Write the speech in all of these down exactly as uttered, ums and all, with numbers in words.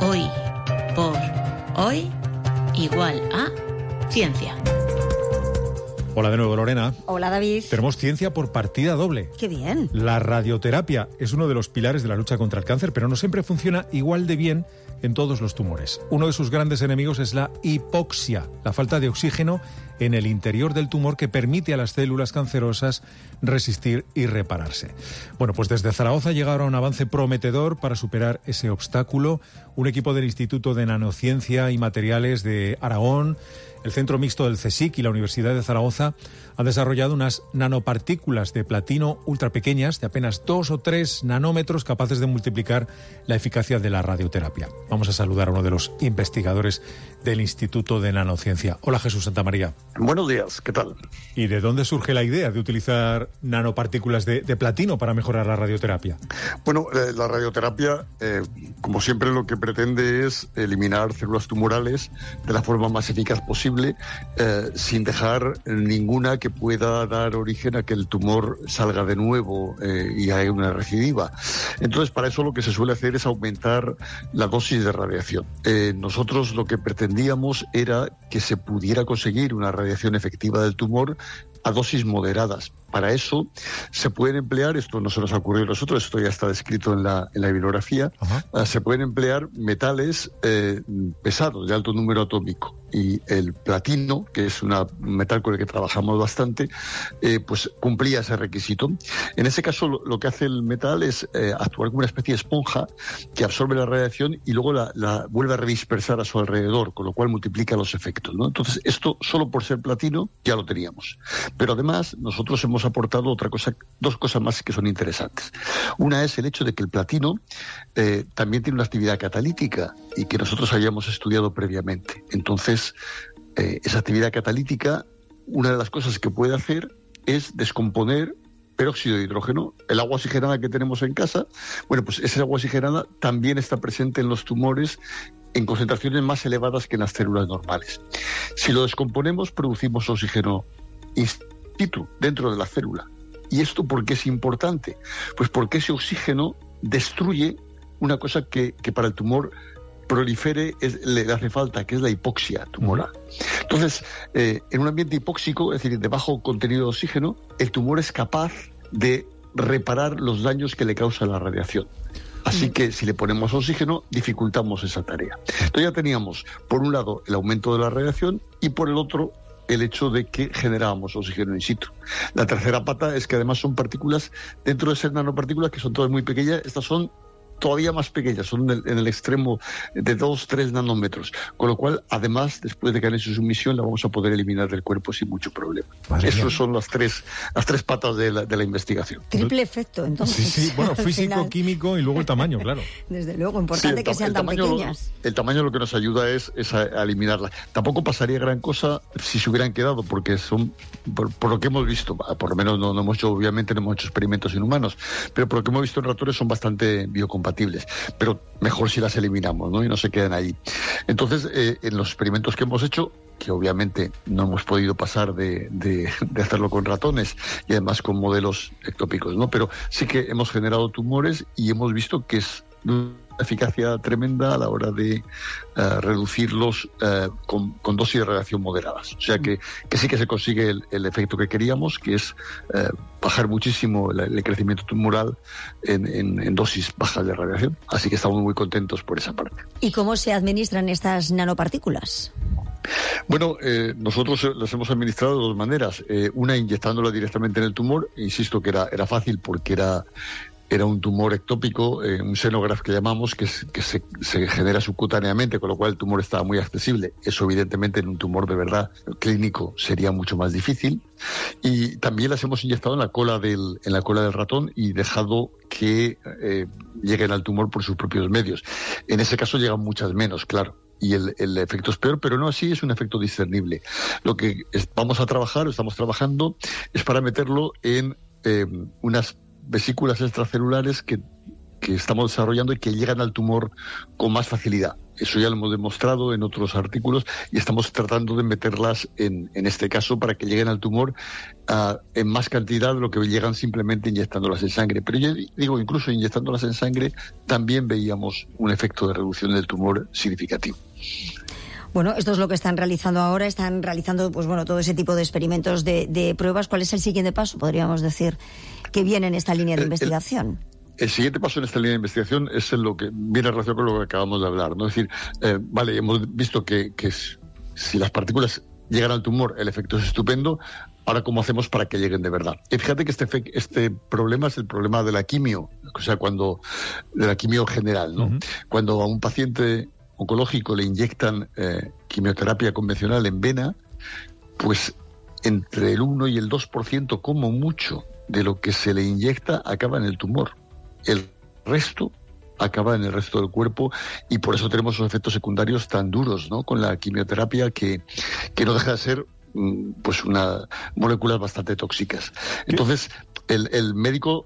Hoy por hoy igual a ciencia. Hola de nuevo, Lorena. Hola, David. Tenemos ciencia por partida doble. ¡Qué bien! La radioterapia es uno de los pilares de la lucha contra el cáncer, pero no siempre funciona igual de bien en todos los tumores. Uno de sus grandes enemigos es la hipoxia, la falta de oxígeno en el interior del tumor que permite a las células cancerosas resistir y repararse. Bueno, pues desde Zaragoza llega ahora un avance prometedor para superar ese obstáculo. Un equipo del Instituto de Nanociencia y Materiales de Aragón, el Centro Mixto del CSIC y la Universidad de Zaragoza han desarrollado unas nanopartículas de platino ultrapequeñas de apenas dos o tres nanómetros capaces de multiplicar la eficacia de la radioterapia. Vamos a saludar a uno de los investigadores del Instituto de Nanociencia. Hola, Jesús Santamaría. Buenos días, ¿qué tal? ¿Y de dónde surge la idea de utilizar nanopartículas de, de platino para mejorar la radioterapia? Bueno, eh, la radioterapia, eh, como siempre, lo que pretende es eliminar células tumorales de la forma más eficaz posible, eh, sin dejar ninguna que pueda dar origen a que el tumor salga de nuevo eh, y haya una recidiva. Entonces, para eso lo que se suele hacer es aumentar la dosis de radiación. Eh, nosotros lo que pretendíamos era que se pudiera conseguir una radiación efectiva del tumor a dosis moderadas. Para eso se pueden emplear, esto no se nos ha ocurrido a nosotros, esto ya está descrito en la, en la bibliografía, uh, se pueden emplear metales eh, pesados, de alto número atómico. Y el platino, que es una, un metal con el que trabajamos bastante, eh, pues cumplía ese requisito. En ese caso, lo, lo que hace el metal es eh, actuar como una especie de esponja que absorbe la radiación y luego la, la vuelve a redispersar a su alrededor, con lo cual multiplica los efectos, ¿no? Entonces, esto solo por ser platino ya lo teníamos. Pero además, nosotros hemos aportado otra cosa, dos cosas más que son interesantes. Una es el hecho de que el platino eh, también tiene una actividad catalítica y que nosotros habíamos estudiado previamente. Entonces, eh, esa actividad catalítica, una de las cosas que puede hacer es descomponer peróxido de hidrógeno. El agua oxigenada que tenemos en casa, bueno, pues esa agua oxigenada también está presente en los tumores en concentraciones más elevadas que en las células normales. Si lo descomponemos, producimos oxígeno in situ, dentro de la célula. ¿Y esto por qué es importante? Pues porque ese oxígeno destruye una cosa que, que para el tumor prolifere es, le hace falta, que es la hipoxia tumoral. Entonces, eh, en un ambiente hipóxico, es decir, de bajo contenido de oxígeno, el tumor es capaz de reparar los daños que le causa la radiación. Así que si le ponemos oxígeno, dificultamos esa tarea. Entonces ya teníamos, por un lado, el aumento de la radiación y por el otro, el hecho de que generábamos oxígeno in situ. La tercera pata es que además son partículas, dentro de ser nanopartículas, que son todas muy pequeñas, estas son todavía más pequeñas, son en el, en el extremo de dos a tres nanómetros, con lo cual, además, después de que han hecho su misión, la vamos a poder eliminar del cuerpo sin mucho problema. Esas son las tres, las tres patas de la, de la investigación. Triple efecto, entonces. Sí, sí, bueno, físico, químico y luego el tamaño, claro. Desde luego, importante sí, que sean tan tamaño, pequeñas. El tamaño lo que nos ayuda es, es a, a eliminarla. Tampoco pasaría gran cosa si se hubieran quedado, porque son, por, por lo que hemos visto, por lo menos no, no hemos hecho, obviamente no hemos hecho experimentos en humanos, pero por lo que hemos visto en ratones son bastante biocompatibles. Pero mejor si las eliminamos, ¿no? Y no se quedan ahí. Entonces, eh, en los experimentos que hemos hecho, que obviamente no hemos podido pasar de, de, de hacerlo con ratones y además con modelos ectópicos, ¿no? Pero sí que hemos generado tumores y hemos visto que es una eficacia tremenda a la hora de uh, reducirlos uh, con, con dosis de radiación moderadas. O sea que, que sí que se consigue el, el efecto que queríamos, que es uh, bajar muchísimo el, el crecimiento tumoral en, en, en dosis bajas de radiación. Así que estamos muy contentos por esa parte. ¿Y cómo se administran estas nanopartículas? Bueno, eh, nosotros las hemos administrado de dos maneras. Eh, una, inyectándola directamente en el tumor. Insisto que era, era fácil porque era... Era un tumor ectópico, eh, un xenógrafo que llamamos, que, es, que se, se genera subcutáneamente, con lo cual el tumor estaba muy accesible. Eso, evidentemente, en un tumor de verdad clínico sería mucho más difícil. Y también las hemos inyectado en la cola del, en la cola del ratón y dejado que eh, lleguen al tumor por sus propios medios. En ese caso llegan muchas menos, claro. Y el, el efecto es peor, pero no así, es un efecto discernible. Lo que es, vamos a trabajar, estamos trabajando, es para meterlo en eh, unas vesículas extracelulares que que estamos desarrollando y que llegan al tumor con más facilidad. Eso ya lo hemos demostrado en otros artículos y estamos tratando de meterlas en, en este caso para que lleguen al tumor uh, en más cantidad de lo que llegan simplemente inyectándolas en sangre. Pero yo digo, incluso inyectándolas en sangre también veíamos un efecto de reducción del tumor significativo. Bueno, esto es lo que están realizando ahora. Están realizando, pues bueno, todo ese tipo de experimentos, de, de pruebas. ¿Cuál es el siguiente paso, podríamos decir, que viene en esta línea de el, investigación? El, el siguiente paso en esta línea de investigación es en lo que viene en relación con lo que acabamos de hablar, ¿no? Es decir, eh, vale, hemos visto que, que si las partículas llegan al tumor, el efecto es estupendo. Ahora, ¿cómo hacemos para que lleguen de verdad? Y fíjate que este, este problema es el problema de la quimio, o sea, cuando de la quimio general, ¿no? Uh-huh. Cuando a un paciente oncológico le inyectan eh, quimioterapia convencional en vena, pues entre el uno y el dos por ciento como mucho de lo que se le inyecta acaba en el tumor. El resto acaba en el resto del cuerpo y por eso tenemos esos efectos secundarios tan duros, ¿no? Con la quimioterapia que, que no deja de ser pues una moléculas bastante tóxicas. Entonces, el, el médico,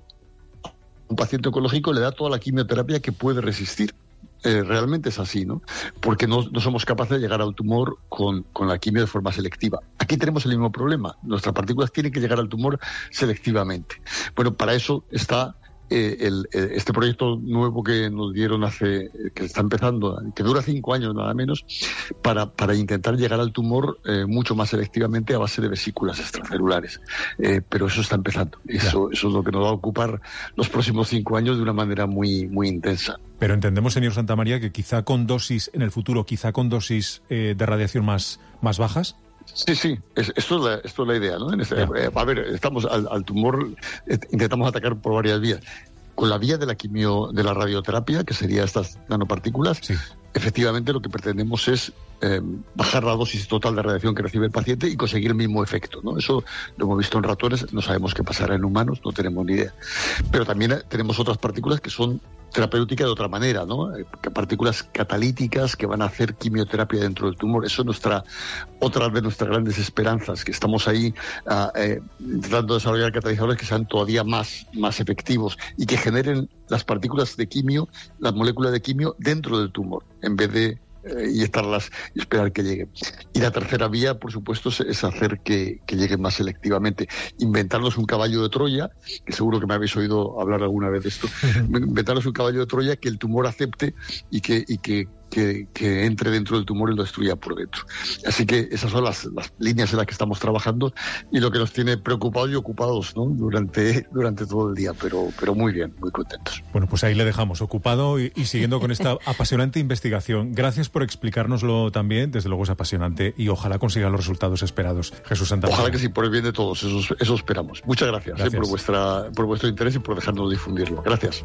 un paciente oncológico, le da toda la quimioterapia que puede resistir. Eh, realmente es así, ¿no? Porque no, no somos capaces de llegar al tumor con, con la quimio de forma selectiva. Aquí tenemos el mismo problema. Nuestras partículas tienen que llegar al tumor selectivamente. Bueno, para eso está eh, el, eh, este proyecto nuevo que nos dieron hace, que está empezando, que dura cinco años nada menos, para, para intentar llegar al tumor eh, mucho más selectivamente a base de vesículas extracelulares. Eh, pero eso está empezando. Eso, eso es lo que nos va a ocupar los próximos cinco años de una manera muy, muy intensa. Pero entendemos, señor Santamaría, que quizá con dosis, en el futuro, quizá con dosis eh, de radiación más, más bajas. Sí, sí, es, esto, es la, esto es la idea, ¿no? En este, eh, a ver, estamos al, al tumor, eh, intentamos atacar por varias vías. Con la vía de la quimio, de la radioterapia, que sería estas nanopartículas, sí. Efectivamente lo que pretendemos es eh, bajar la dosis total de radiación que recibe el paciente y conseguir el mismo efecto, ¿no? Eso lo hemos visto en ratones, no sabemos qué pasará en humanos, no tenemos ni idea. Pero también tenemos otras partículas que son terapéuticas de otra manera, ¿no? Partículas catalíticas que van a hacer quimioterapia dentro del tumor. Eso es nuestra, otra de nuestras grandes esperanzas, que estamos ahí uh, eh, intentando desarrollar catalizadores que sean todavía más, más efectivos y que generen las partículas de quimio, las moléculas de quimio dentro del tumor, en vez de eh, inyectarlas y esperar que lleguen. Y la tercera vía, por supuesto, es, es hacer que, que lleguen más selectivamente. Inventarnos un caballo de Troya, que seguro que me habéis oído hablar alguna vez de esto, inventarnos un caballo de Troya que el tumor acepte y que, y que Que, que entre dentro del tumor y lo destruya por dentro. Así que esas son las, las líneas en las que estamos trabajando y lo que nos tiene preocupados y ocupados, ¿no? durante, durante todo el día, pero, pero muy bien, muy contentos. Bueno, pues ahí le dejamos, ocupado y, y siguiendo con esta apasionante investigación. Gracias por explicárnoslo también, desde luego es apasionante y ojalá consiga los resultados esperados. Jesús Santamaría. Ojalá que sí, por el bien de todos, eso, eso esperamos. Muchas gracias, gracias. Eh, por, vuestra, por vuestro interés y por dejarnos difundirlo. Gracias.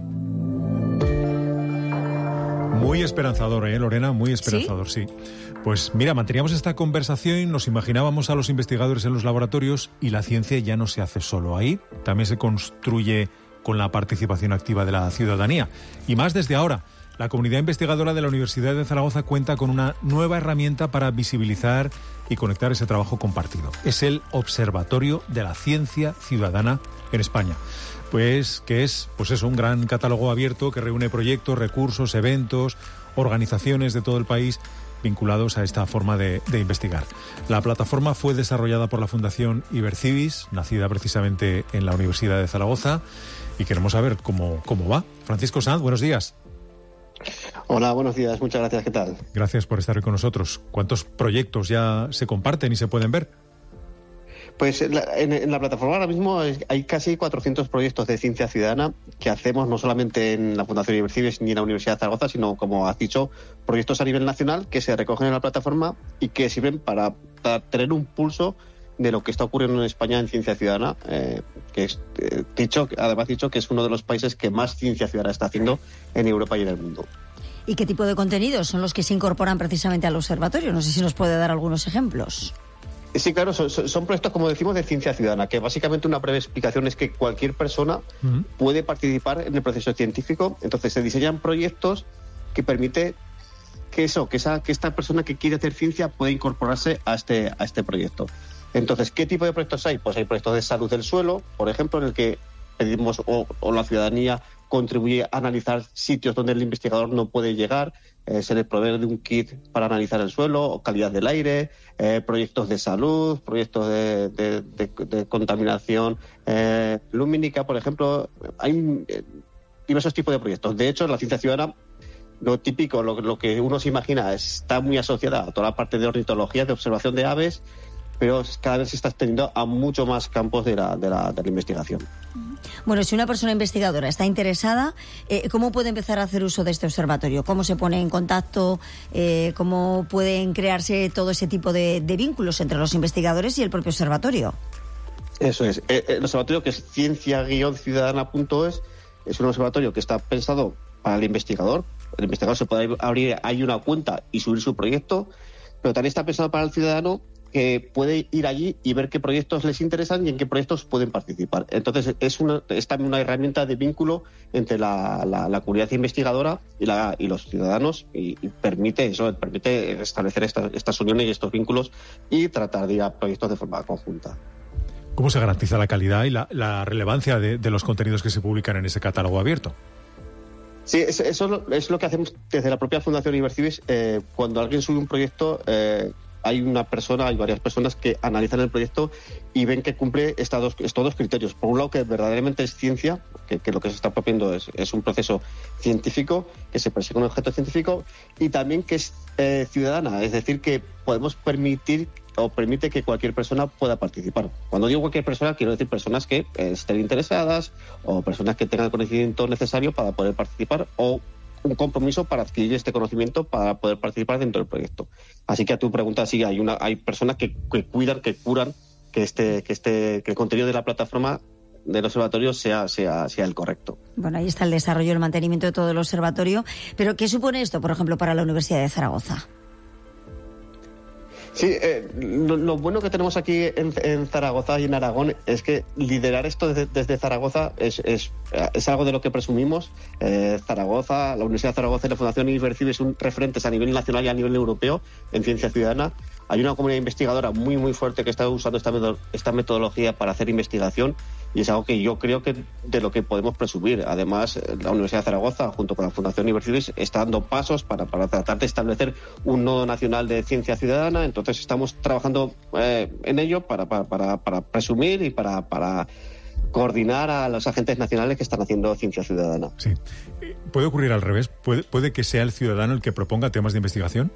Muy esperanzador, ¿eh, Lorena? Muy esperanzador, ¿sí? sí. Pues mira, manteníamos esta conversación, nos imaginábamos a los investigadores en los laboratorios y la ciencia ya no se hace solo ahí, también se construye con la participación activa de la ciudadanía. Y más desde ahora, la comunidad investigadora de la Universidad de Zaragoza cuenta con una nueva herramienta para visibilizar y conectar ese trabajo compartido. Es el Observatorio de la Ciencia Ciudadana en España. Pues que es, pues eso, un gran catálogo abierto que reúne proyectos, recursos, eventos, organizaciones de todo el país vinculados a esta forma de, de investigar. La plataforma fue desarrollada por la Fundación Ibercivis, nacida precisamente en la Universidad de Zaragoza, y queremos saber cómo, cómo va. Francisco Sanz, buenos días. Hola, buenos días, muchas gracias, ¿qué tal? Gracias por estar hoy con nosotros. ¿Cuántos proyectos ya se comparten y se pueden ver? Pues en la, en, en la plataforma ahora mismo hay casi cuatrocientos proyectos de ciencia ciudadana que hacemos no solamente en la Fundación Ibercivis ni en la Universidad de Zaragoza, sino, como has dicho, proyectos a nivel nacional que se recogen en la plataforma y que sirven para, para tener un pulso de lo que está ocurriendo en España en ciencia ciudadana, eh, que es eh, dicho, además dicho que es uno de los países que más ciencia ciudadana está haciendo en Europa y en el mundo. ¿Y qué tipo de contenidos son los que se incorporan precisamente al observatorio? No sé si nos puede dar algunos ejemplos. Sí, claro, son, son proyectos, como decimos, de ciencia ciudadana, que básicamente una breve explicación es que cualquier persona uh-huh. puede participar en el proceso científico. Entonces se diseñan proyectos que permite que eso, que esa, que esta persona que quiere hacer ciencia pueda incorporarse a este, a este proyecto. Entonces, ¿qué tipo de proyectos hay? Pues hay proyectos de salud del suelo, por ejemplo, en el que pedimos o, o la ciudadanía contribuye a analizar sitios donde el investigador no puede llegar. Eh, se le provee de un kit para analizar el suelo o calidad del aire, eh, proyectos de salud, proyectos de, de, de, de contaminación eh, lumínica, por ejemplo. Hay eh, diversos tipos de proyectos. De hecho, en la ciencia ciudadana, lo típico, lo, lo que uno se imagina, está muy asociada a toda la parte de ornitología, de observación de aves, pero cada vez se está extendiendo a mucho más campos de la, de la, de la investigación. Bueno, si una persona investigadora está interesada, eh, ¿cómo puede empezar a hacer uso de este observatorio? ¿Cómo se pone en contacto? Eh, ¿Cómo pueden crearse todo ese tipo de, de vínculos entre los investigadores y el propio observatorio? Eso es. El observatorio, que es ciencia guion ciudadana punto es, es un observatorio que está pensado para el investigador. El investigador se puede abrir ahí una cuenta y subir su proyecto, pero también está pensado para el ciudadano, que puede ir allí y ver qué proyectos les interesan y en qué proyectos pueden participar. Entonces, es, una, es también una herramienta de vínculo entre la, la, la comunidad investigadora y, la, y los ciudadanos, y, y permite eso, permite establecer esta, estas uniones y estos vínculos y tratar de ir a proyectos de forma conjunta. ¿Cómo se garantiza la calidad y la, la relevancia de, de los contenidos que se publican en ese catálogo abierto? Sí, eso es lo, es lo que hacemos desde la propia Fundación Ibercibes. Eh, cuando alguien sube un proyecto, eh, hay una persona, hay varias personas que analizan el proyecto y ven que cumple estos dos, estos dos criterios. Por un lado, que verdaderamente es ciencia, que, que lo que se está proponiendo es, es un proceso científico, que se persigue un objeto científico, y también que es eh, ciudadana, es decir, que podemos permitir o permite que cualquier persona pueda participar. Cuando digo cualquier persona, quiero decir personas que eh, estén interesadas o personas que tengan el conocimiento necesario para poder participar, o un compromiso para adquirir este conocimiento para poder participar dentro del proyecto. Así que a tu pregunta, sí, hay una hay personas que, que cuidan, que curan que este que este que el contenido de la plataforma del observatorio sea sea sea el correcto. Bueno, ahí está el desarrollo y el mantenimiento de todo el observatorio. Pero ¿qué supone esto, por ejemplo, para la Universidad de Zaragoza? Sí, eh, lo, lo bueno que tenemos aquí en, en Zaragoza y en Aragón es que liderar esto desde, desde Zaragoza es, es, es algo de lo que presumimos. Eh, Zaragoza, la Universidad de Zaragoza y la Fundación Ibercibes son referentes a nivel nacional y a nivel europeo en ciencia ciudadana. Hay una comunidad investigadora muy, muy fuerte que está usando esta, esta metodología para hacer investigación, y es algo que yo creo que de lo que podemos presumir. Además, la Universidad de Zaragoza, junto con la Fundación Ibercibes, está dando pasos para, para tratar de establecer un nodo nacional de ciencia ciudadana. Entonces, estamos trabajando eh, en ello para, para, para, para presumir y para, para coordinar a los agentes nacionales que están haciendo ciencia ciudadana. Sí. ¿Puede ocurrir al revés? ¿Puede, puede que sea el ciudadano el que proponga temas de investigación?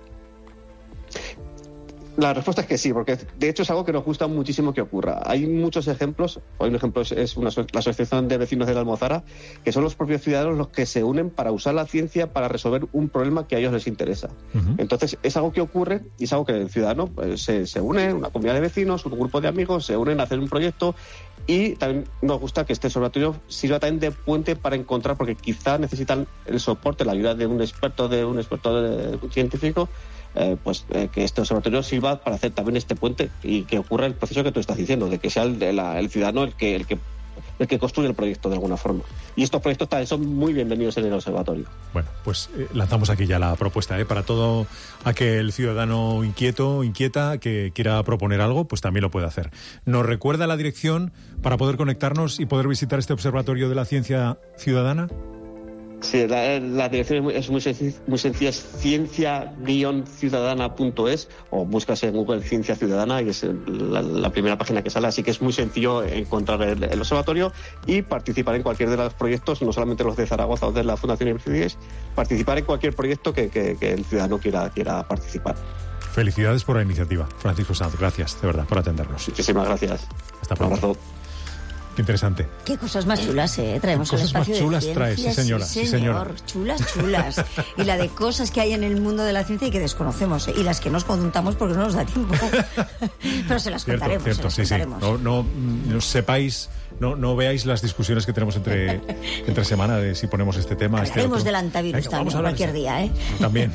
La respuesta es que sí, porque de hecho es algo que nos gusta muchísimo que ocurra. Hay muchos ejemplos. Hoy un ejemplo es, es una, la Asociación de Vecinos de la Almozara, que son los propios ciudadanos los que se unen para usar la ciencia para resolver un problema que a ellos les interesa. Uh-huh. Entonces es algo que ocurre y es algo que el ciudadano pues, se, se une, una comunidad de vecinos, un grupo de amigos, se unen a hacer un proyecto, y también nos gusta que este observatorio sirva también de puente para encontrar, porque quizá necesitan el soporte, la ayuda de un experto, de un experto de, de un científico. Eh, pues eh, que este observatorio sirva para hacer también este puente y que ocurra el proceso que tú estás diciendo, de que sea el, el, el ciudadano el que, el que el que construye el proyecto de alguna forma. Y estos proyectos también son muy bienvenidos en el observatorio. Bueno, pues eh, lanzamos aquí ya la propuesta, ¿eh? Para todo aquel ciudadano inquieto, inquieta, que quiera proponer algo, pues también lo puede hacer. ¿Nos recuerda la dirección para poder conectarnos y poder visitar este observatorio de la ciencia ciudadana? Sí, la, la dirección es muy, es muy, sencilla, muy sencilla, es ciencia guion ciudadana punto es, o buscas en Google Ciencia Ciudadana y es la, la primera página que sale, así que es muy sencillo encontrar el, el observatorio y participar en cualquier de los proyectos, no solamente los de Zaragoza o de la Fundación Ibercibes, participar en cualquier proyecto que, que, que el ciudadano quiera, quiera participar. Felicidades por la iniciativa, Francisco Sanz, gracias de verdad por atendernos. Muchísimas gracias. Hasta pronto. Un abrazo. Qué interesante. Qué cosas más chulas, ¿eh? Traemos ¿Qué cosas al más espacio chulas de traes, sí señora, sí, sí señora. Chulas, chulas. Y la de cosas que hay en el mundo de la ciencia y que desconocemos, ¿eh? Y las que nos contamos porque no nos da tiempo. Pero se las cierto, contaremos. Cierto, se las sí, contaremos. sí. No, no, no sepáis, no, no veáis las discusiones que tenemos entre, entre semana de si ponemos este tema. Este Haremos otro. del antivirus Venga, también, cualquier de día, ¿eh? También.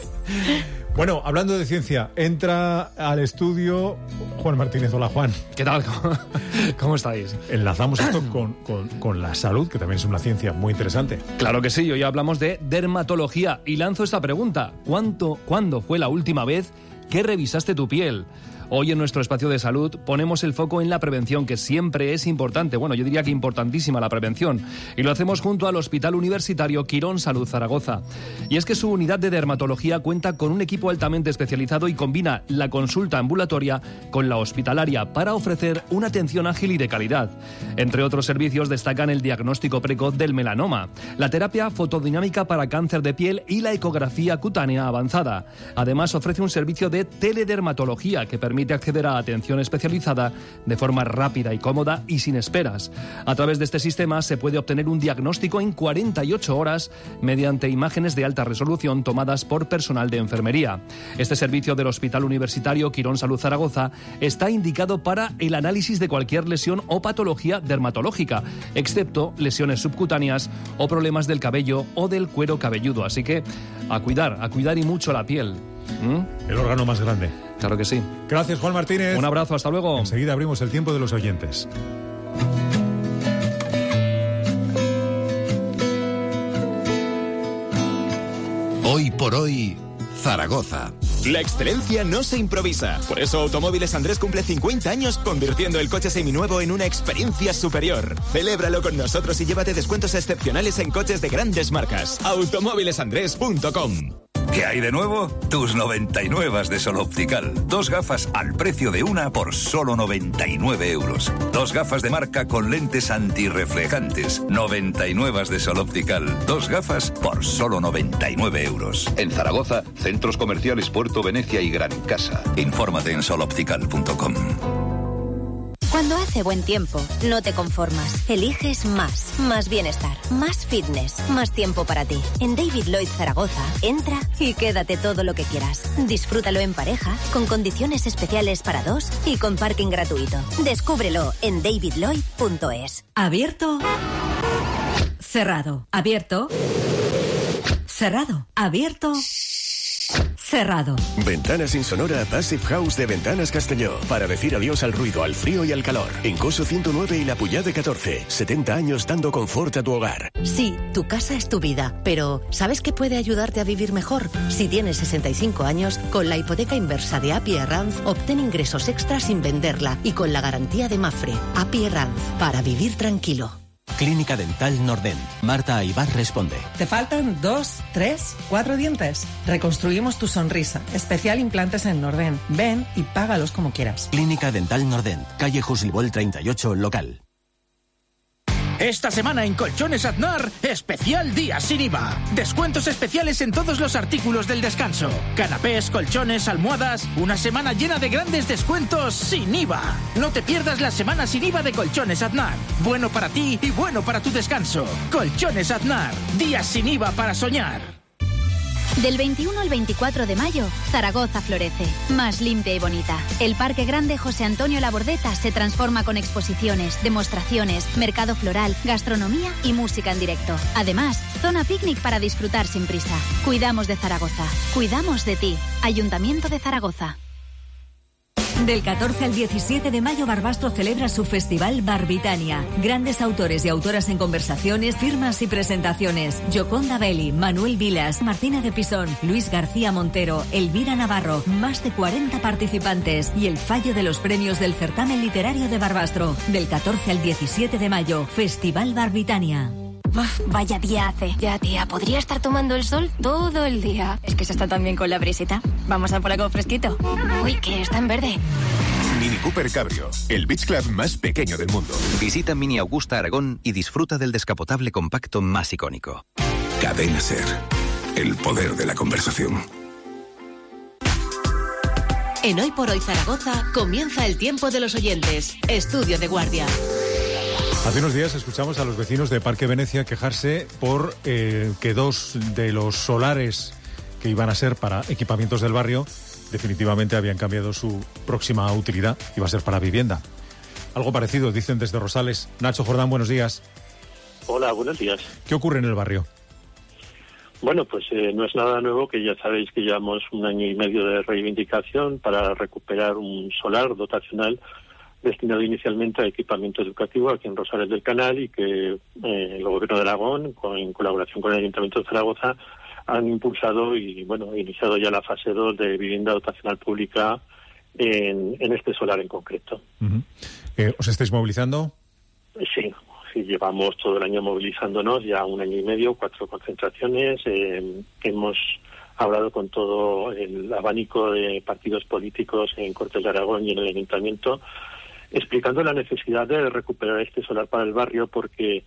Bueno, hablando de ciencia, entra al estudio Juan Martínez. Hola, Juan. ¿Qué tal? ¿Cómo, cómo estáis? Enlazamos esto con, con, con la salud, que también es una ciencia muy interesante. Claro que sí, hoy hablamos de dermatología y lanzo esta pregunta. ¿Cuánto, ¿Cuándo fue la última vez que revisaste tu piel? Hoy en nuestro espacio de salud ponemos el foco en la prevención, que siempre es importante. Bueno, yo diría que importantísima la prevención. Y lo hacemos junto al Hospital Universitario Quirón Salud Zaragoza. Y es que su unidad de dermatología cuenta con un equipo altamente especializado y combina la consulta ambulatoria con la hospitalaria para ofrecer una atención ágil y de calidad. Entre otros servicios destacan el diagnóstico precoz del melanoma, la terapia fotodinámica para cáncer de piel y la ecografía cutánea avanzada. Además, ofrece un servicio de teledermatología que permite acceder a atención especializada de forma rápida y cómoda y sin esperas. A través de este sistema se puede obtener un diagnóstico en cuarenta y ocho horas mediante imágenes de alta resolución tomadas por personal de enfermería. Este servicio del Hospital Universitario Quirón Salud Zaragoza está indicado para el análisis de cualquier lesión o patología dermatológica, excepto lesiones subcutáneas o problemas del cabello o del cuero cabelludo. Así que a cuidar, a cuidar y mucho la piel. ¿Mm? El órgano más grande. Claro que sí. Gracias, Juan Martínez. Un abrazo, hasta luego. Enseguida abrimos el tiempo de los oyentes. Hoy por hoy, Zaragoza. La excelencia no se improvisa. Por eso Automóviles Andrés cumple cincuenta años convirtiendo el coche seminuevo en una experiencia superior. Celébralo con nosotros y llévate descuentos excepcionales en coches de grandes marcas. automóviles andrés punto com. ¿Qué hay de nuevo? Tus noventa y nueve de Sol Optical. Dos gafas al precio de una por solo noventa y nueve euros. Dos gafas de marca con lentes antirreflejantes. noventa y nueve de Sol Optical. Dos gafas por solo noventa y nueve euros. En Zaragoza, centros comerciales Puerto Venecia y Gran Casa. Infórmate en sol optical punto com. Cuando hace buen tiempo, no te conformas. Eliges más. Más bienestar, más fitness, más tiempo para ti. En David Lloyd Zaragoza, entra y quédate todo lo que quieras. Disfrútalo en pareja, con condiciones especiales para dos y con parking gratuito. Descúbrelo en david lloyd punto es. Abierto. Cerrado. Abierto. Cerrado. Abierto. Cerrado. Ventanas Insonora Passive House de Ventanas Castelló. Para decir adiós al ruido, al frío y al calor. En Coso ciento nueve y La Puyade catorce. setenta años dando confort a tu hogar. Sí, tu casa es tu vida, pero ¿sabes qué puede ayudarte a vivir mejor? Si tienes sesenta y cinco años, con la hipoteca inversa de A P I Arranz, obtén ingresos extras sin venderla y con la garantía de Mafre. A P I Arranz, para vivir tranquilo. Clínica Dental Nordent. Marta Aybar responde. ¿Te faltan dos, tres, cuatro dientes? Reconstruimos tu sonrisa. Especial implantes en Nordent. Ven y págalos como quieras. Clínica Dental Nordent. Calle Jusilbol treinta y ocho, local. Esta semana en Colchones Aznar, especial día sin I V A. Descuentos especiales en todos los artículos del descanso. Canapés, colchones, almohadas. Una semana llena de grandes descuentos sin I V A. No te pierdas la semana sin I V A de Colchones Aznar. Bueno para ti y bueno para tu descanso. Colchones Aznar. Días sin I V A para soñar. Del veintiuno al veinticuatro de mayo, Zaragoza florece, más limpia y bonita. El Parque Grande José Antonio Labordeta se transforma con exposiciones, demostraciones, mercado floral, gastronomía y música en directo. Además, zona picnic para disfrutar sin prisa. Cuidamos de Zaragoza. Cuidamos de ti. Ayuntamiento de Zaragoza. Del catorce al diecisiete de mayo, Barbastro celebra su festival Barbitania. Grandes autores y autoras en conversaciones, firmas y presentaciones. Yoconda Belli, Manuel Vilas, Martina de Pisón, Luis García Montero, Elvira Navarro. Más de cuarenta participantes y el fallo de los premios del certamen literario de Barbastro. Del catorce al diecisiete de mayo, Festival Barbitania. Uf, vaya día hace. Ya, tía, podría estar tomando el sol todo el día. Es que se está tan bien con la brisita. Vamos a por algo fresquito. Uy, que está en verde. Mini Cooper Cabrio, el beach club más pequeño del mundo. Visita Mini Augusta Aragón y disfruta del descapotable compacto más icónico. Cadena Ser, el poder de la conversación. En Hoy por Hoy Zaragoza comienza el tiempo de los oyentes. Estudio de guardia. Hace unos días escuchamos a los vecinos de Parque Venecia quejarse por eh, que dos de los solares que iban a ser para equipamientos del barrio definitivamente habían cambiado su próxima utilidad, iba a ser para vivienda. Algo parecido dicen desde Rosales. Nacho Jordán, buenos días. Hola, buenos días. ¿Qué ocurre en el barrio? Bueno, pues eh, no es nada nuevo, que ya sabéis que llevamos un año y medio de reivindicación para recuperar un solar dotacional destinado inicialmente a equipamiento educativo aquí en Rosales del Canal y que eh, el Gobierno de Aragón, con, en colaboración con el Ayuntamiento de Zaragoza, han impulsado y, bueno, iniciado ya la fase dos de vivienda dotacional pública en, en este solar en concreto. Uh-huh. eh, ¿Os estáis movilizando? Sí, sí, llevamos todo el año movilizándonos, ya un año y medio, cuatro concentraciones. Eh, hemos hablado con todo el abanico de partidos políticos en Cortes de Aragón y en el Ayuntamiento, explicando la necesidad de recuperar este solar para el barrio, porque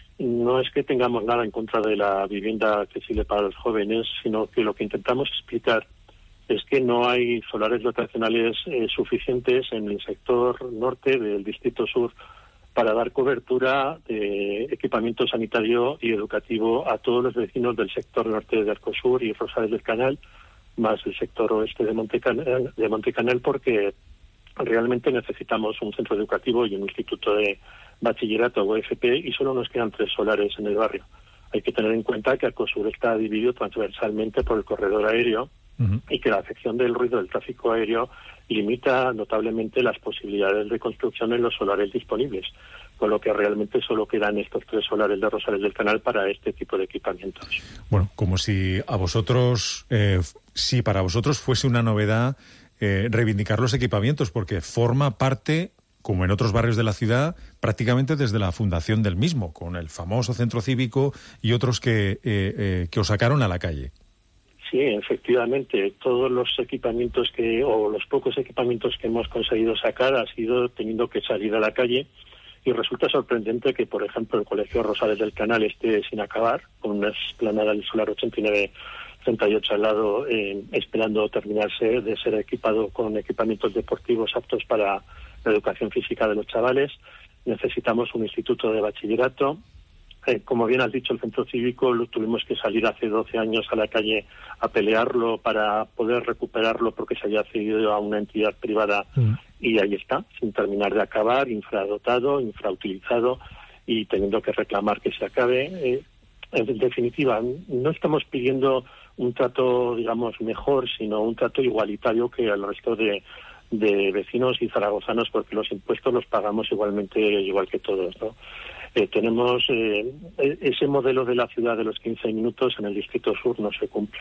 no es que tengamos nada en contra de la vivienda accesible para los jóvenes, sino que lo que intentamos explicar es que no hay solares dotacionales eh, suficientes en el sector norte del Distrito Sur para dar cobertura de equipamiento sanitario y educativo a todos los vecinos del sector norte de Arcosur y Rosales del Canal, más el sector oeste de Montecanal, de Montecanal, porque realmente necesitamos un centro educativo y un instituto de bachillerato o F P, y solo nos quedan tres solares en el barrio. Hay que tener en cuenta que Arcosur está dividido transversalmente por el corredor aéreo, uh-huh, y que la afección del ruido del tráfico aéreo limita notablemente las posibilidades de construcción en los solares disponibles, con lo que realmente solo quedan estos tres solares de Rosales del Canal para este tipo de equipamientos. Bueno, como si a vosotros, eh, si para vosotros fuese una novedad eh, reivindicar los equipamientos, porque forma parte, como en otros barrios de la ciudad, prácticamente desde la fundación del mismo, con el famoso centro cívico y otros que, eh, eh, que os sacaron a la calle. Sí, efectivamente, todos los equipamientos que, o los pocos equipamientos que hemos conseguido sacar ha sido teniendo que salir a la calle, y resulta sorprendente que, por ejemplo, el Colegio Rosales del Canal esté sin acabar, con una explanada del solar ochenta y nueve treinta y ocho al lado, eh, esperando terminarse de ser equipado con equipamientos deportivos aptos para la educación física de los chavales. Necesitamos un instituto de bachillerato. Eh, como bien has dicho, el centro cívico lo tuvimos que salir hace doce años a la calle a pelearlo para poder recuperarlo, porque se había cedido a una entidad privada, mm. y ahí está, sin terminar de acabar, infradotado, infrautilizado, y teniendo que reclamar que se acabe. Eh, en definitiva, no estamos pidiendo un trato, digamos, mejor, sino un trato igualitario que al resto de, de vecinos y zaragozanos, porque los impuestos los pagamos igualmente, igual que todos, ¿no? Eh, tenemos eh, ese modelo de la ciudad de los quince minutos en el Distrito Sur no se cumple.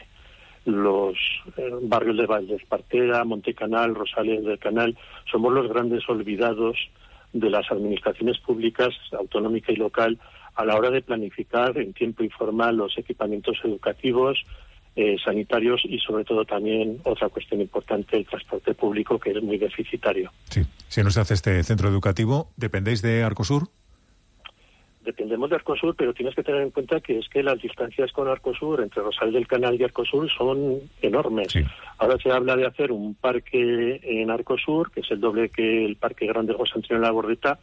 Los eh, barrios de Valdespartera, Montecanal, Rosales del Canal, somos los grandes olvidados de las administraciones públicas, autonómica y local, a la hora de planificar en tiempo y forma los equipamientos educativos, eh, sanitarios y sobre todo también otra cuestión importante, el transporte público, que es muy deficitario. Sí, si no se hace este centro educativo, ¿dependéis de Arcosur? Dependemos de Arcosur, pero tienes que tener en cuenta que es que las distancias con Arcosur, entre Rosales del Canal y Arcosur, son enormes. Sí. Ahora se habla de hacer un parque en Arcosur, que es el doble que el Parque Grande José Antonio Labordeta,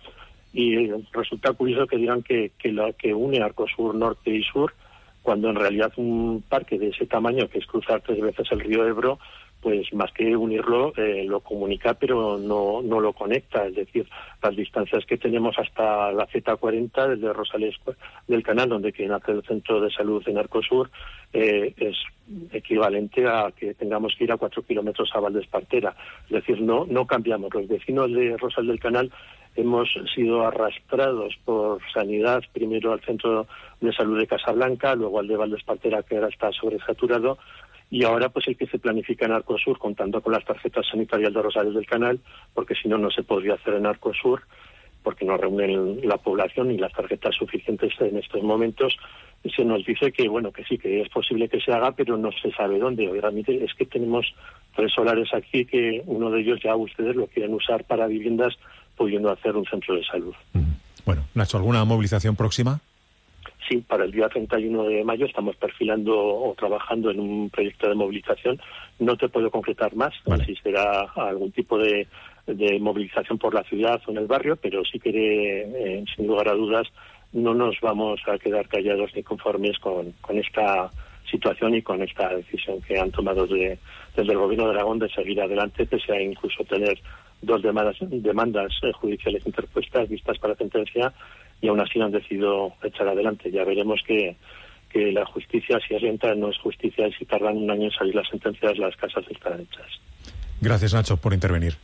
y resulta curioso que digan que, que la que une Arcosur norte y sur, cuando en realidad un parque de ese tamaño, que es cruzar tres veces el río Ebro, pues más que unirlo, eh, lo comunica, pero no, no lo conecta. Es decir, las distancias que tenemos hasta la Z cuarenta, desde Rosales del Canal, donde quieren hacer el centro de salud en Arcosur, eh, es equivalente a que tengamos que ir a cuatro kilómetros a Valdespartera. Es decir, no, no cambiamos. Los vecinos de Rosales del Canal hemos sido arrastrados por sanidad, primero al centro de salud de Casablanca, luego al de Valdespartera, que ahora está sobresaturado, y ahora pues el que se planifica en Arcosur, contando con las tarjetas sanitarias de Rosales del Canal, porque si no, no se podría hacer en Arcosur, porque no reúnen la población ni las tarjetas suficientes en estos momentos. Se nos dice que, bueno, que sí, que es posible que se haga, pero no se sabe dónde. Oiga, mire, es que tenemos tres solares aquí, que uno de ellos ya ustedes lo quieren usar para viviendas, pudiendo hacer un centro de salud. Bueno, Nacho, ¿alguna movilización próxima? Sí, para el día treinta y uno de mayo estamos perfilando o trabajando en un proyecto de movilización. No te puedo concretar más, vale, si será algún tipo de, de movilización por la ciudad o en el barrio, pero sí que, eh, sin lugar a dudas, no nos vamos a quedar callados ni conformes con, con esta situación y con esta decisión que han tomado de, desde el Gobierno de Aragón de seguir adelante, pese a incluso tener dos demandas, demandas eh, judiciales interpuestas, vistas para sentencia, y aún así han decidido echar adelante. Ya veremos que, que la justicia, si es lenta, no es justicia, y si tardan un año en salir las sentencias, las casas están hechas. Gracias, Nacho, por intervenir.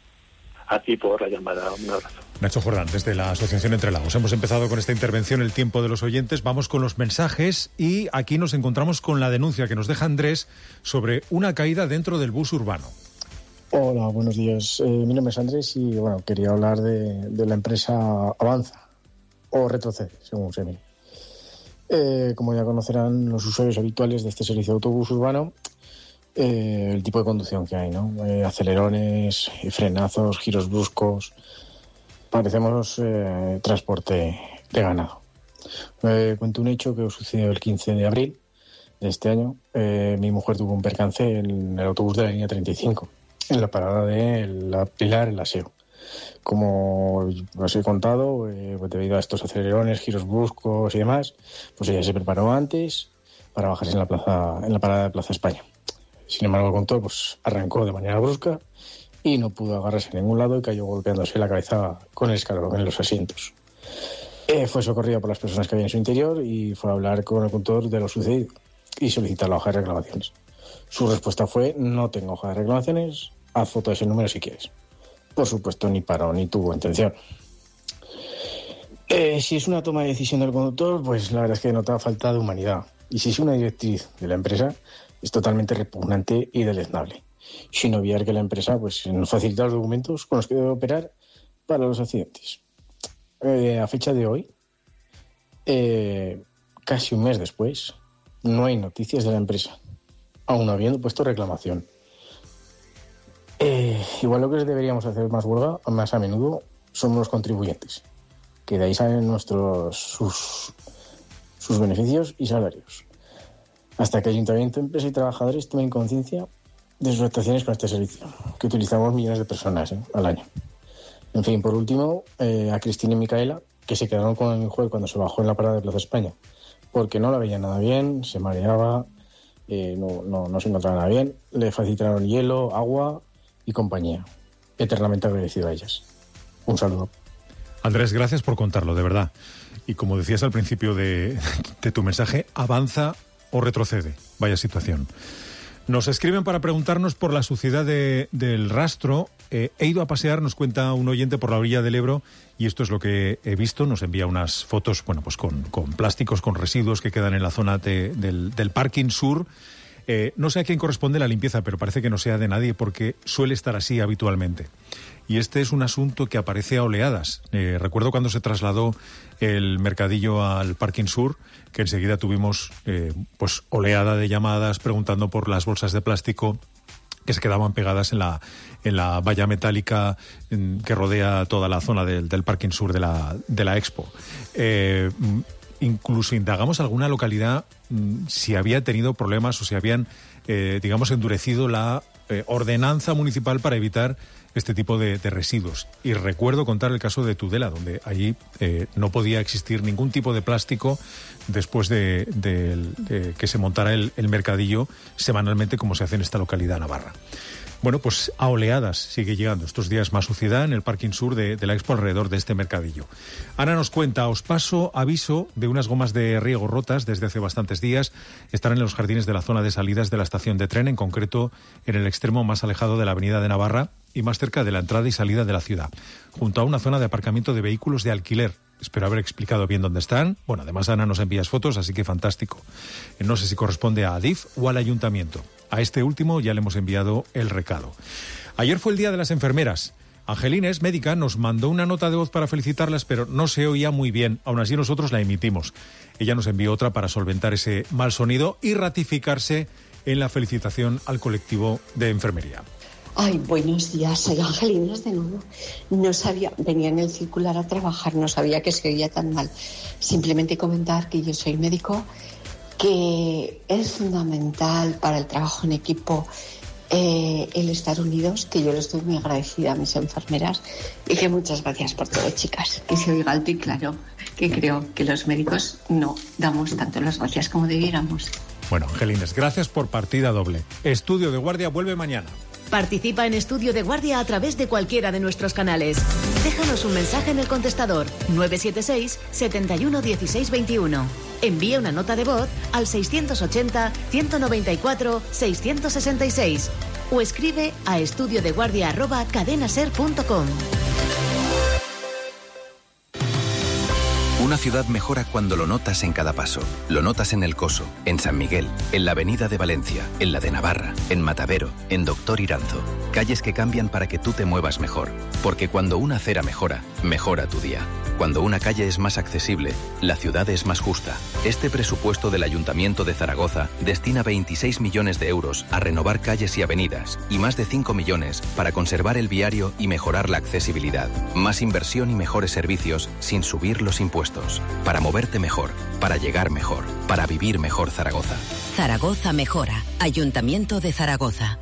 A ti por la llamada. Un abrazo. Nacho Jordán, desde la Asociación Entre Lagos. Hemos empezado con esta intervención, el tiempo de los oyentes. Vamos con los mensajes y aquí nos encontramos con la denuncia que nos deja Andrés sobre una caída dentro del bus urbano. Hola, buenos días. Eh, mi nombre es Andrés y bueno, quería hablar de, de la empresa Avanza o Retrocede, según se mire. Eh, como ya conocerán los usuarios habituales de este servicio de autobús urbano, eh, el tipo de conducción que hay, ¿no? Eh, acelerones, frenazos, giros bruscos. Parecemos eh, transporte de ganado. Eh, cuento un hecho que sucedió el quince de abril de este año. Eh, mi mujer tuvo un percance en el autobús de la línea treinta y cinco, en la parada de la Pilar, el Aseo. Como os he contado, eh, pues debido a estos acelerones, giros bruscos y demás, pues ella se preparó antes para bajarse en la plaza, en la parada de Plaza España. Sin embargo, el conductor pues arrancó de manera brusca y no pudo agarrarse a ningún lado y cayó golpeándose la cabeza con el escalón en los asientos. Eh, fue socorrida por las personas que había en su interior y fue a hablar con el conductor de lo sucedido y solicitar la hoja de reclamaciones. Su respuesta fue: no tengo hoja de reclamaciones, haz foto de ese número si quieres. Por supuesto, ni paró ni tuvo intención. Eh, si es una toma de decisión del conductor, pues la verdad es que nota falta de humanidad. Y si es una directriz de la empresa, es totalmente repugnante y deleznable. Sin obviar que la empresa pues, nos facilita los documentos con los que debe operar para los accidentes. Eh, a fecha de hoy, eh, casi un mes después, no hay noticias de la empresa, aún habiendo puesto reclamación. Eh, igual lo que deberíamos hacer más huelga, más a menudo, somos los contribuyentes, que de ahí salen nuestros sus, sus beneficios y salarios. Hasta que Ayuntamiento, empresa y trabajadores tomen conciencia de sus actuaciones con este servicio, que utilizamos millones de personas ¿eh? al año. En fin, por último, eh, a Cristina y Micaela, que se quedaron con mi mujer cuando se bajó en la parada de Plaza España, porque no la veía nada bien, se mareaba, eh, no, no, no se encontraba nada bien, le facilitaron hielo, agua y compañía. Eternamente agradecido a ellas. Un saludo. Andrés, gracias por contarlo, de verdad. Y como decías al principio de, de tu mensaje, avanza o retrocede. Vaya situación. Nos escriben para preguntarnos por la suciedad de, del rastro. Eh, he ido a pasear, nos cuenta un oyente, por la orilla del Ebro, y esto es lo que he visto. Nos envía unas fotos, bueno, pues con, con plásticos, con residuos que quedan en la zona de, del, del parking sur. Eh, no sé a quién corresponde la limpieza, pero parece que no sea de nadie porque suele estar así habitualmente. Y este es un asunto que aparece a oleadas. Eh, recuerdo cuando se trasladó el mercadillo al parking sur, que enseguida tuvimos eh, pues oleada de llamadas preguntando por las bolsas de plástico que se quedaban pegadas en la, en la valla metálica en, que rodea toda la zona del, del parking sur de la, de la Expo. Eh, incluso indagamos alguna localidad mmm, si había tenido problemas o si habían, eh, digamos, endurecido la eh, ordenanza municipal para evitar este tipo de, de residuos. Y recuerdo contar el caso de Tudela, donde allí eh, no podía existir ningún tipo de plástico después de, de, de que se montara el, el mercadillo semanalmente, como se hace en esta localidad navarra. Bueno, pues a oleadas sigue llegando estos días más suciedad en el parking sur de, de la Expo alrededor de este mercadillo. Ana nos cuenta: os paso aviso de unas gomas de riego rotas desde hace bastantes días. Están en los jardines de la zona de salidas de la estación de tren, en concreto en el extremo más alejado de la avenida de Navarra y más cerca de la entrada y salida de la ciudad, junto a una zona de aparcamiento de vehículos de alquiler. Espero haber explicado bien dónde están. Bueno, además Ana nos envías fotos, así que fantástico. No sé si corresponde a Adif o al ayuntamiento. A este último ya le hemos enviado el recado. Ayer fue el Día de las Enfermeras. Angelina es médica, nos mandó una nota de voz para felicitarlas, pero no se oía muy bien. Aún así nosotros la emitimos. Ella nos envió otra para solventar ese mal sonido y ratificarse en la felicitación al colectivo de enfermería. Ay, buenos días, soy Angelina de nuevo. No sabía, venía en el circular a trabajar, no sabía que se oía tan mal. Simplemente comentar que yo soy médico, que es fundamental para el trabajo en equipo eh, el estar unidos, que yo les estoy muy agradecida a mis enfermeras y que muchas gracias por todo, chicas. Que se oiga alto y claro, que creo que los médicos no damos tanto las gracias como debiéramos. Bueno, Angelines, gracias por partida doble. Estudio de Guardia vuelve mañana. Participa en Estudio de Guardia a través de cualquiera de nuestros canales. Déjanos un mensaje en el contestador nueve siete seis, siete uno uno seis dos uno. Envía una nota de voz al seiscientos ochenta, ciento noventa y cuatro, seiscientos sesenta y seis o escribe a estudiodeguardia arroba cadenaser punto com. Una ciudad mejora cuando lo notas en cada paso. Lo notas en El Coso, en San Miguel, en la Avenida de Valencia, en la de Navarra, en Matadero, en Doctor Iranzo. Calles que cambian para que tú te muevas mejor. Porque cuando una acera mejora, mejora tu día. Cuando una calle es más accesible, la ciudad es más justa. Este presupuesto del Ayuntamiento de Zaragoza destina veintiséis millones de euros a renovar calles y avenidas y más de cinco millones para conservar el viario y mejorar la accesibilidad. Más inversión y mejores servicios sin subir los impuestos. Para moverte mejor, para llegar mejor, para vivir mejor Zaragoza. Zaragoza mejora. Ayuntamiento de Zaragoza.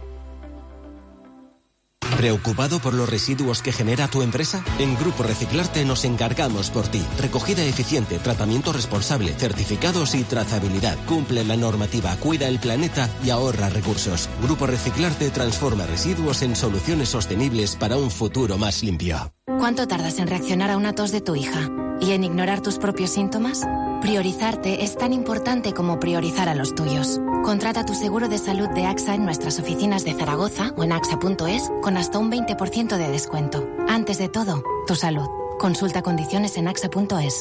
¿Preocupado por los residuos que genera tu empresa? En Grupo Reciclarte nos encargamos por ti. Recogida eficiente, tratamiento responsable, certificados y trazabilidad. Cumple la normativa, cuida el planeta y ahorra recursos. Grupo Reciclarte transforma residuos en soluciones sostenibles para un futuro más limpio. ¿Cuánto tardas en reaccionar a una tos de tu hija? ¿Y en ignorar tus propios síntomas? Priorizarte es tan importante como priorizar a los tuyos. Contrata tu seguro de salud de AXA en nuestras oficinas de Zaragoza o en axa punto es con hasta un veinte por ciento de descuento. Antes de todo, tu salud. Consulta condiciones en axa punto es.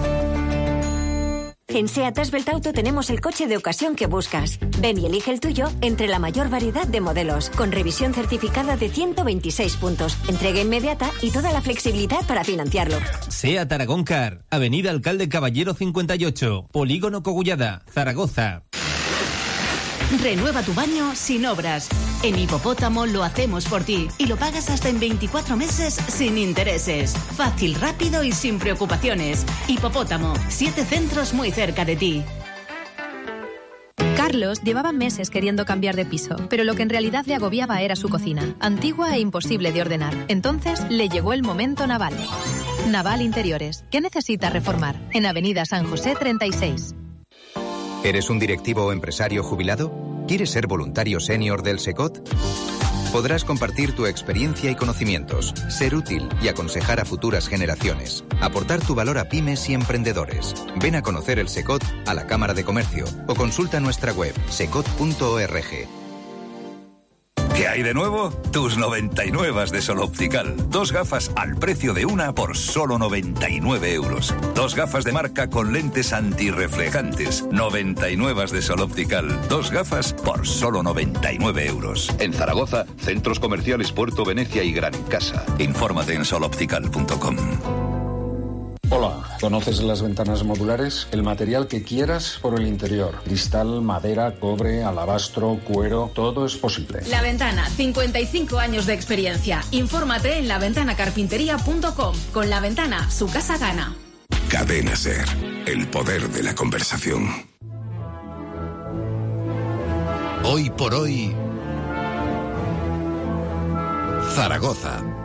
En SEAT Asbelt Auto tenemos el coche de ocasión que buscas. Ven y elige el tuyo entre la mayor variedad de modelos, con revisión certificada de ciento veintiséis puntos, entrega inmediata y toda la flexibilidad para financiarlo. SEAT Aragón Car, Avenida Alcalde Caballero cincuenta y ocho, Polígono Cogullada, Zaragoza. Renueva tu baño sin obras. En Hipopótamo lo hacemos por ti y lo pagas hasta en veinticuatro meses sin intereses. Fácil, rápido y sin preocupaciones. Hipopótamo, siete centros muy cerca de ti. Carlos llevaba meses queriendo cambiar de piso, pero lo que en realidad le agobiaba era su cocina, antigua e imposible de ordenar. Entonces le llegó el momento Naval. Naval Interiores. ¿Qué necesita reformar? En Avenida San José treinta y seis. ¿Eres un directivo o empresario jubilado? ¿Quieres ser voluntario senior del SECOT? Podrás compartir tu experiencia y conocimientos, ser útil y aconsejar a futuras generaciones. Aportar tu valor a pymes y emprendedores. Ven a conocer el SECOT a la Cámara de Comercio o consulta nuestra web secot punto org. ¿Qué hay de nuevo? Tus noventa y nueve de Sol Optical. Dos gafas al precio de una por solo noventa y nueve euros. Dos gafas de marca con lentes antirreflejantes. noventa y nueve de Sol Optical. Dos gafas por solo noventa y nueve euros. En Zaragoza, centros comerciales Puerto Venecia y Gran Casa. Infórmate en sol optical punto com. Hola, ¿conoces las ventanas modulares? El material que quieras por el interior. Cristal, madera, cobre, alabastro, cuero, todo es posible. La Ventana, cincuenta y cinco años de experiencia. Infórmate en la ventana carpintería punto com. Con La Ventana, su casa gana. Cadena SER, el poder de la conversación. Hoy por hoy, Zaragoza.